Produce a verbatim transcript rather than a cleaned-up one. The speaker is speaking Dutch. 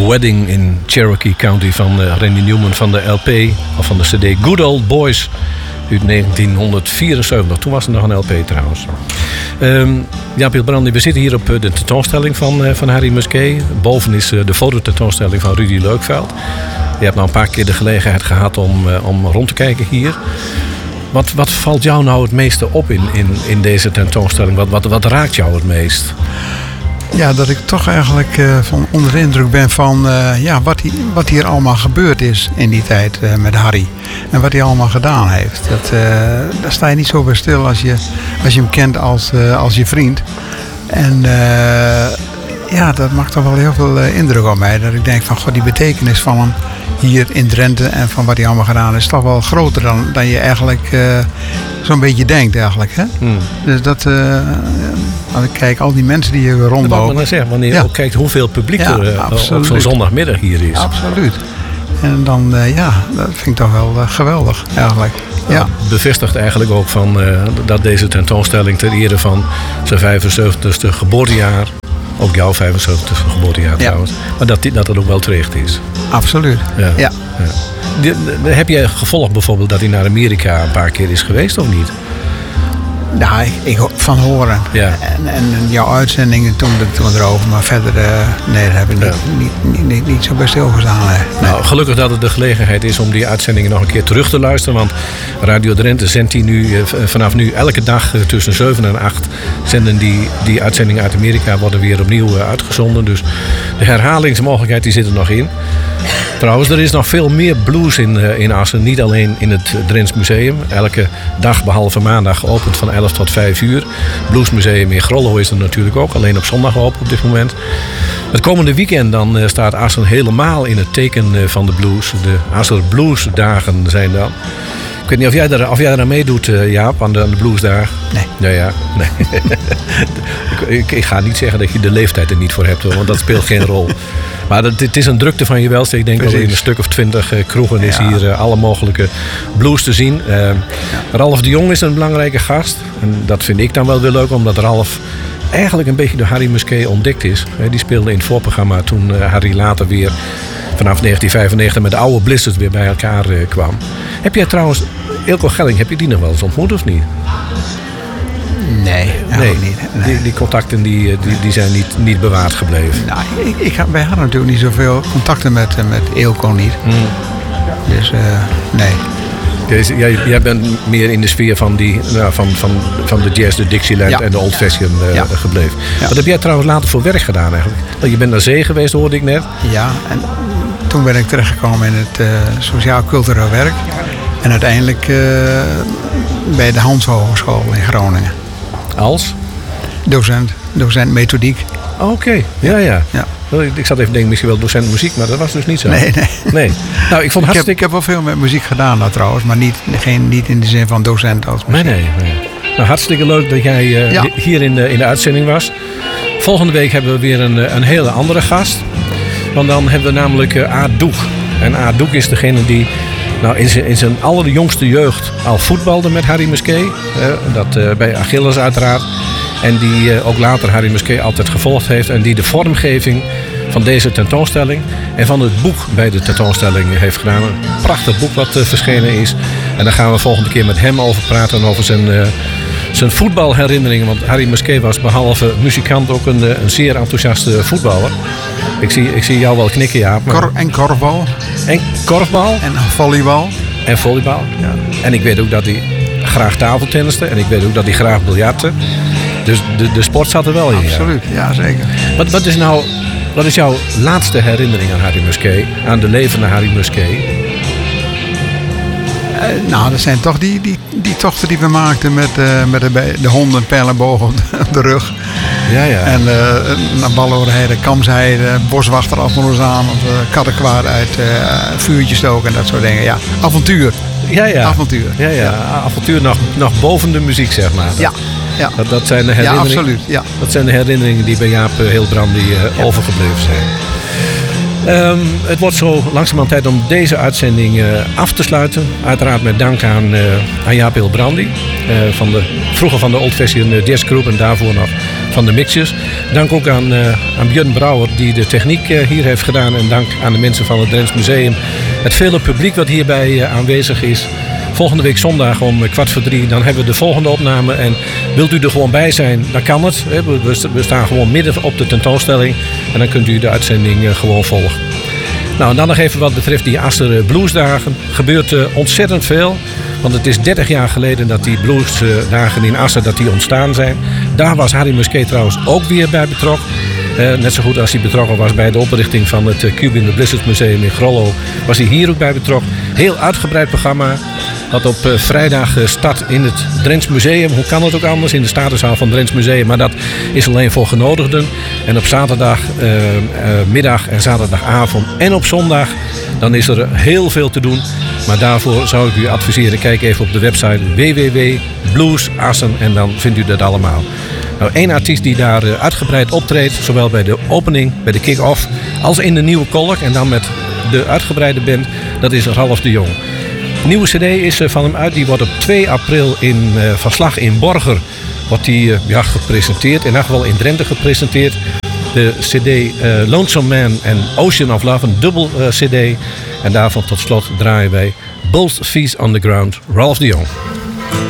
Wedding in Cherokee County van uh, Randy Newman van de L P, of van de C D Good Old Boys uit negentien vierenzeventig. Toen was er nog een L P trouwens. Um, ja, Piet Brandy, we zitten hier op de tentoonstelling van, uh, van Harry Musquet. Boven is uh, de fototentoonstelling van Rudy Leukveld. Je hebt nou een paar keer de gelegenheid gehad om, uh, om rond te kijken hier. Wat, wat valt jou nou het meeste op in, in, in deze tentoonstelling? Wat, wat, wat raakt jou het meest? Ja, dat ik toch eigenlijk uh, van onder de indruk ben van uh, ja, wat, hier, wat hier allemaal gebeurd is in die tijd uh, met Harry. En wat hij allemaal gedaan heeft. Dat, uh, daar sta je niet zo bij stil als je, als je hem kent als, uh, als je vriend. En uh, ja, dat maakt toch wel heel veel uh, indruk op mij. Dat ik denk van, god, die betekenis van hem hier in Drenthe en van wat hij allemaal gedaan heeft, is toch wel groter dan, dan je eigenlijk uh, zo'n beetje denkt eigenlijk. Hè? Hmm. Dus dat, uh, als ik kijk, al die mensen die hier rondlopen. Dat mag ik maar zeggen, wanneer je ja. ook kijkt hoeveel publiek ja, er uh, op zo'n zondagmiddag hier is. Absoluut. En dan, uh, ja, dat vind ik toch wel uh, geweldig eigenlijk. Ja. Nou, bevestigt eigenlijk ook van, uh, dat deze tentoonstelling ter ere van zijn vijfenzeventigste geboortejaar, ook jouw vijfenzeventigste geboortejaar ja. trouwens, maar dat, dat het ook wel terecht is. Absoluut, ja. ja. ja. De, de, heb jij gevolgd bijvoorbeeld dat hij naar Amerika een paar keer is geweest of niet? Ja, ik, ik van horen. Ja. En, en jouw uitzendingen toen, toen erover. Maar verder, uh, nee, daar heb ik ja. niet, niet, niet, niet zo bij stilgestaan. Nee. Nou, gelukkig dat het de gelegenheid is om die uitzendingen nog een keer terug te luisteren. Want Radio Drenthe zendt die nu, uh, vanaf nu elke dag uh, tussen zeven en acht... zenden die, die uitzendingen uit Amerika worden weer opnieuw uh, uitgezonden. Dus de herhalingsmogelijkheid die zit er nog in. Trouwens, er is nog veel meer blues in, uh, in Assen. Niet alleen in het Drents Museum. Elke dag behalve maandag geopend van elf tot vijf uur. Bluesmuseum in Grollo is er natuurlijk ook. Alleen op zondag open op dit moment. Het komende weekend dan uh, staat Assen helemaal in het teken uh, van de blues. De Asser Bluesdagen zijn dan. Ik weet niet of jij er, of jij er aan meedoet, uh, Jaap, aan de, aan de bluesdagen. Nee. Ja, ja. Nee. ik, ik, ik ga niet zeggen dat je de leeftijd er niet voor hebt, hoor, want dat speelt geen rol. Maar het, het is een drukte van je welste. Ik denk dat in een stuk of twintig uh, kroegen is ja. hier uh, alle mogelijke blues te zien. Uh, ja. Ralf de Jong is een belangrijke gast. En dat vind ik dan wel weer leuk, omdat Ralf eigenlijk een beetje door Harry Musquet ontdekt is. Uh, die speelde in het voorprogramma toen uh, Harry later weer vanaf negentien vijfennegentig met de oude Blizzard weer bij elkaar uh, kwam. Heb jij trouwens, Eelco Gelling, heb je die nog wel eens ontmoet of niet? Nee, nee. niet. Nee. Die, die contacten die, die, die zijn niet, niet bewaard gebleven. Nou, ik, ik, wij hadden natuurlijk niet zoveel contacten met, met Eelco niet. Mm. Dus uh, nee. Dus, jij, jij bent meer in de sfeer van, die, nou, van, van, van de jazz, de Dixieland ja. en de old fashion uh, ja. gebleven. Ja. Wat heb jij trouwens later voor werk gedaan eigenlijk? Je bent naar zee geweest, hoorde ik net. Ja, en toen ben ik terechtgekomen in het uh, sociaal-cultureel werk. En uiteindelijk uh, bij de Hans Hogeschool in Groningen. Als? Docent, docent methodiek. Oké, okay. ja, ja, ja. Ik zat even te denken, misschien wel docent muziek, maar dat was dus niet zo. Nee, nee. nee. Nou, ik, vond ik, hartstikke... heb, ik heb wel veel met muziek gedaan nou, trouwens, maar niet, geen, niet in de zin van docent als muziek. Nee, nee. nee. Nou, hartstikke leuk dat jij uh, ja. hier in de, in de uitzending was. Volgende week hebben we weer een, een hele andere gast. Want dan hebben we namelijk uh, Aad Doeg. En Aad Doeg is degene die nou, in, zijn, in zijn allerjongste jeugd al voetbalde met Harry Musquet. Uh, dat uh, bij Achilles uiteraard. En die uh, ook later Harry Musquet altijd gevolgd heeft. En die de vormgeving van deze tentoonstelling en van het boek bij de tentoonstelling heeft gedaan. Een prachtig boek wat uh, verschenen is. En daar gaan we volgende keer met hem over praten. Over zijn, uh, zijn voetbalherinneringen. Want Harry Musquet was behalve muzikant ook een, een zeer enthousiaste voetballer. Ik zie, ik zie jou wel knikken, Jaap. Maar... Kor- en korfbal. En korfbal. En volleybal. En volleybal, ja. En ik weet ook dat hij graag tafeltenniste. En ik weet ook dat hij graag biljartte. Dus de, de sport zat er wel in. Absoluut, ja, ja zeker. Wat, wat, is nou, wat is jouw laatste herinnering aan Harry Musquet? Aan de levende Harry Musquet? Uh, nou, dat zijn toch die, die, die tochten die we maakten met, uh, met de, de honden, pijlenbogen op de rug. Ja, ja. En uh, naar Balloorheide, Kamsheide, boswachter achter ons aan, uh, kattenkwaad uit, uh, vuurtjes stoken en dat soort dingen. Ja, avontuur. Ja, ja. Avontuur. Ja, ja. ja. Avontuur nog, nog boven de muziek, zeg maar. Ja. Ja. Dat, dat zijn de herinneringen. Ja, absoluut. Ja. Dat zijn de herinneringen die bij Jaap Hilbrandy uh, ja. overgebleven zijn. Um, het wordt zo langzamerhand tijd om deze uitzending uh, af te sluiten. Uiteraard met dank aan, uh, aan Jaap Hilbrandi. Uh, van de, vroeger van de Old Fashion Jazz Group en daarvoor nog van de Mixers. Dank ook aan, uh, aan Björn Brouwer die de techniek uh, hier heeft gedaan. En dank aan de mensen van het Drents Museum. Het vele publiek wat hierbij uh, aanwezig is. Volgende week zondag om kwart voor drie, dan hebben we de volgende opname. En wilt u er gewoon bij zijn, dan kan het. We staan gewoon midden op de tentoonstelling. En dan kunt u de uitzending gewoon volgen. Nou, en dan nog even wat betreft die Aster Bluesdagen. Er gebeurt ontzettend veel. Want het is dertig jaar geleden dat die bluesdagen in Aster dat die ontstaan zijn. Daar was Harry Musquet trouwens ook weer bij betrokken. Uh, net zo goed als hij betrokken was bij de oprichting van het uh, Cube in the Blizzard Museum in Grollo, was hij hier ook bij betrokken. Heel uitgebreid programma. Dat op uh, vrijdag uh, start in het Drents Museum. Hoe kan het ook anders? In de Statenzaal van het Drents Museum. Maar dat is alleen voor genodigden. En op zaterdag, uh, uh, middag en zaterdagavond en op zondag, dan is er heel veel te doen. Maar daarvoor zou ik u adviseren, kijk even op de website w w w punt blues assen en dan vindt u dat allemaal. Nou, één artiest die daar uh, uitgebreid optreedt, zowel bij de opening, bij de kick-off, als in de nieuwe kolk en dan met de uitgebreide band, dat is Ralf de Jong. De nieuwe cd is uh, van hem uit, die wordt op twee april in uh, Verslag in Borger wordt die, uh, ja, gepresenteerd, in ieder geval in Drenthe gepresenteerd. De cd uh, Lonesome Man en Ocean of Love, een dubbel uh, cd. En daarvan tot slot draaien wij Both Feet on the Ground, Ralf de Jong.